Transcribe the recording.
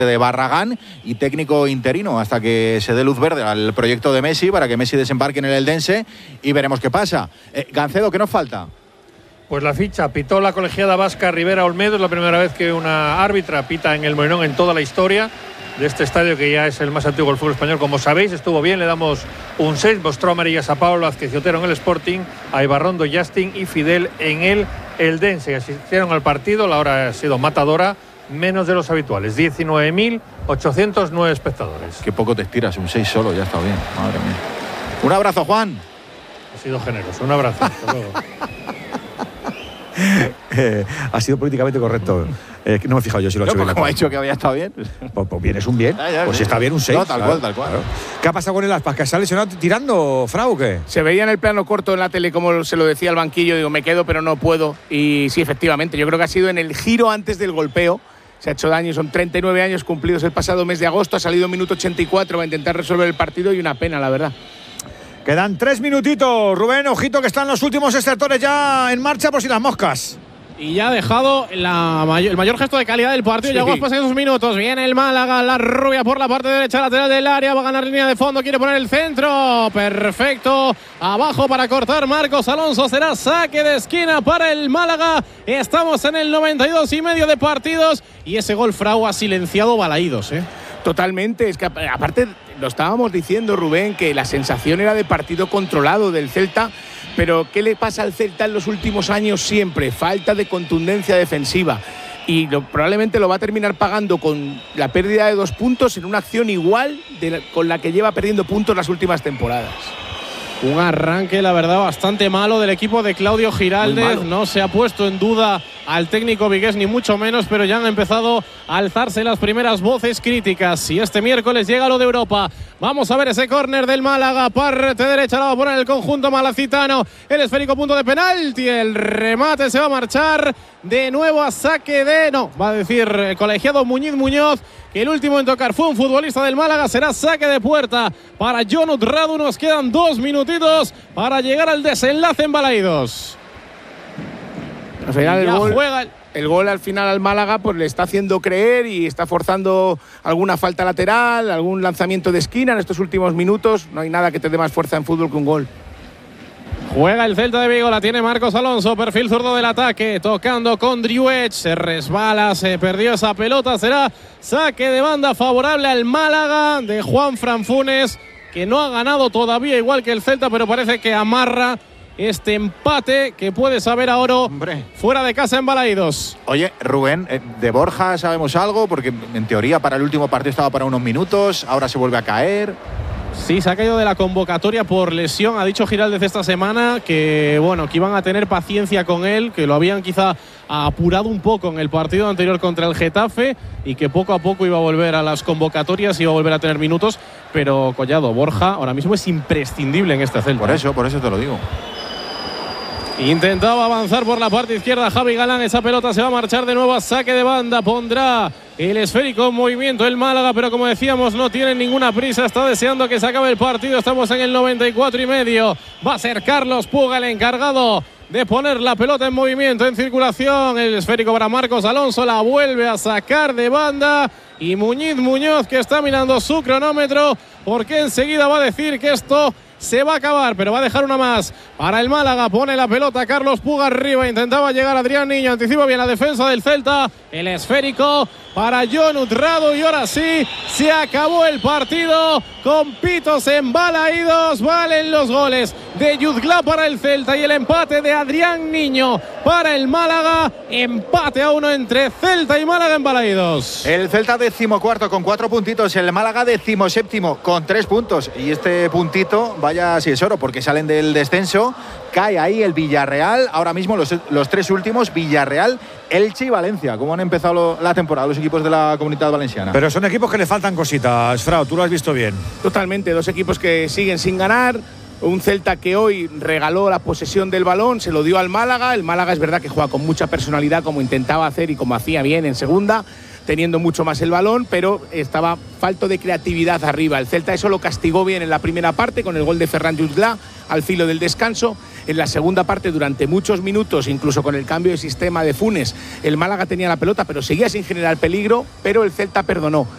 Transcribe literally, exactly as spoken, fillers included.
de Barragán y técnico interino hasta que se dé luz verde al proyecto de Messi para que Messi desembarque en el Eldense y veremos qué pasa. Eh, Gancedo, ¿qué nos falta? Pues la ficha, pitó la colegiada vasca Rivera Olmedo, es la primera vez que una árbitra pita en el Molinón en toda la historia de este estadio que ya es el más antiguo del fútbol español. Como sabéis, estuvo bien, le damos un seis, mostró amarillas a Pablo Vázquez y Otero en el Sporting, a Ibarrondo, Justin y Fidel en el Eldense. Asistieron al partido, la hora ha sido matadora, menos de los habituales, diecinueve mil ochocientos nueve espectadores. Qué poco te estiras, un seis solo, ya está bien, madre mía. Un abrazo, Juan. Ha sido generoso, un abrazo, hasta luego. Eh, ha sido políticamente correcto. Eh, no me he fijado yo si lo ha hecho no, bien. Como ha dicho que había estado bien. Pues, pues bien, es un bien. Ya, ya, pues si ya. está bien, un seis. No, tal claro, cual, tal cual. Claro. ¿Qué ha pasado con el Aspas? ¿Que se ha lesionado tirando, Frau, o qué? Se veía en el plano corto en la tele como se lo decía el banquillo. Digo, me quedo, pero no puedo. Y sí, efectivamente, yo creo que ha sido en el giro antes del golpeo. Se ha hecho daño, son treinta y nueve años cumplidos el pasado mes de agosto. Ha salido minuto ochenta y cuatro para intentar resolver el partido y una pena, la verdad. Quedan tres minutitos, Rubén. Ojito que están los últimos extractores ya en marcha por si las moscas. Y ya ha dejado la mayor, el mayor gesto de calidad del partido. Sí. Ya pasan esos minutos. Viene el Málaga, la rubia por la parte derecha lateral del área. Va a ganar línea de fondo. Quiere poner el centro. Perfecto. Abajo para cortar Marcos Alonso. Será saque de esquina para el Málaga. Estamos en el noventa y dos y medio de partidos. Y ese gol, Frau, ha silenciado Balaídos, ¿eh? Totalmente. Es que aparte lo estábamos diciendo, Rubén, que la sensación era de partido controlado del Celta. Pero ¿qué le pasa al Celta en los últimos años siempre? Falta de contundencia defensiva. Y lo, probablemente lo va a terminar pagando con la pérdida de dos puntos en una acción igual de la, con la que lleva perdiendo puntos las últimas temporadas. Un arranque, la verdad, bastante malo del equipo de Claudio Giraldez. No se ha puesto en duda al técnico vigués, ni mucho menos, pero ya han empezado a alzarse las primeras voces críticas. Y este miércoles llega lo de Europa. Vamos a ver ese córner del Málaga. Parte derecha la va a poner el conjunto malacitano. El esférico, punto de penalti. El remate se va a marchar de nuevo a saque de… No, va a decir el colegiado Muñiz Muñoz que el último en tocar fue un futbolista del Málaga. Será saque de puerta para Jonut Radu. Nos quedan dos minutitos para llegar al desenlace en Balaídos. Al final el gol, juega el... el gol al final al Málaga pues le está haciendo creer y está forzando alguna falta lateral, algún lanzamiento de esquina en estos últimos minutos. No hay nada que te dé más fuerza en fútbol que un gol. Juega el Celta de Vigo, la tiene Marcos Alonso, perfil zurdo del ataque, tocando con Driouech, se resbala, se perdió esa pelota, será saque de banda favorable al Málaga de Juan Franfunes, que no ha ganado todavía igual que el Celta, pero parece que amarra este empate que puede saber a oro. Hombre. Fuera de casa en Balaídos. Oye, Rubén, de Borja sabemos algo, porque en teoría para el último partido estaba para unos minutos, ahora se vuelve a caer. Sí, se ha caído de la convocatoria por lesión. Ha dicho Giraldez esta semana que, bueno, que iban a tener paciencia con él, que lo habían quizá apurado un poco en el partido anterior contra el Getafe y que poco a poco iba a volver a las convocatorias, iba a volver a tener minutos. Pero Collado, Borja ahora mismo es imprescindible en este Celta. Por eso, por eso te lo digo. Intentaba avanzar por la parte izquierda Javi Galán. Esa pelota se va a marchar de nuevo a saque de banda. Pondrá el esférico en movimiento el Málaga, pero como decíamos, no tiene ninguna prisa. Está deseando que se acabe el partido. Estamos en el noventa y cuatro y medio. Va a ser Carlos Puga el encargado de poner la pelota en movimiento, en circulación. El esférico para Marcos Alonso. La vuelve a sacar de banda. Y Muñiz Muñoz, que está mirando su cronómetro, porque enseguida va a decir que esto se va a acabar, pero va a dejar una más para el Málaga. Pone la pelota Carlos Puga arriba, intentaba llegar Adrián Niño, anticipa bien la defensa del Celta. El esférico para Jonut Radu y ahora sí se acabó el partido con pitos en Balaídos. Valen los goles de Yuzglá para el Celta y el empate de Adrián Niño para el Málaga. Empate a uno entre Celta y Málaga en Balaídos. El Celta decimocuarto con cuatro puntitos, el Málaga decimoséptimo con tres puntos. Y este puntito, vaya si es oro, porque salen del descenso. Cae ahí el Villarreal. Ahora mismo los, los tres últimos, Villarreal, Elche y Valencia. ¿Cómo han empezado lo, la temporada los equipos de la Comunidad Valenciana? Pero son equipos que le faltan cositas, Frau, tú lo has visto bien. Totalmente, dos equipos que siguen sin ganar. Un Celta que hoy regaló la posesión del balón, se lo dio al Málaga. El Málaga es verdad que juega con mucha personalidad, como intentaba hacer y como hacía bien en segunda, teniendo mucho más el balón, pero estaba falto de creatividad arriba. El Celta eso lo castigó bien en la primera parte con el gol de Ferran Yuzglá al filo del descanso. En la segunda parte, durante muchos minutos, incluso con el cambio de sistema de Funes, el Málaga tenía la pelota, pero seguía sin generar peligro, pero el Celta perdonó.